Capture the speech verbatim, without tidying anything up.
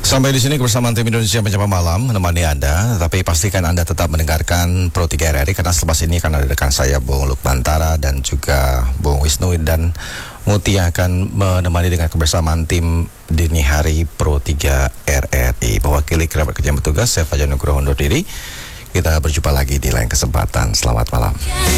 Sampai di sini kebersamaan tim Indonesia Menyapa Malam menemani Anda, tapi pastikan Anda tetap mendengarkan Pro tiga R R I karena selepas ini akan ada rekan saya Bung Lukmantara dan juga Bung Wisnu dan Mutia akan menemani dengan kebersamaan tim dini hari Pro tiga R R I. Mewakili kerabat kerja yang bertugas, saya Fajar Nugroho undur diri. Kita berjumpa lagi di lain kesempatan. Selamat malam.